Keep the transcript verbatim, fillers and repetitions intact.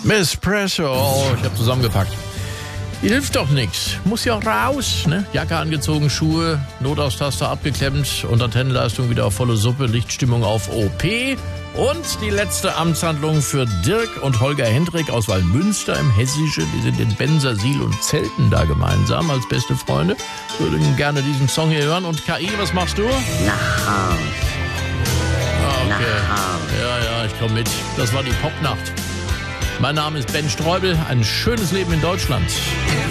Miss Presso, oh, ich habe zusammengepackt. Hilft doch nichts. Muss ja raus, ne? Jacke angezogen, Schuhe, Notaustaster abgeklemmt und Antennenleistung wieder auf volle Suppe, Lichtstimmung auf O P. Und die letzte Amtshandlung für Dirk und Holger Hendrik aus Wallmünster im Hessische. Die sind in Bensersiel und Zelten da gemeinsam als beste Freunde. Würden gerne diesen Song hier hören. Und K I, was machst du? Nach Haus. Ah, okay. Nach Haus. Ja, ja, ich komme mit. Das war die Popnacht. Mein Name ist Ben Streubel. Ein schönes Leben in Deutschland.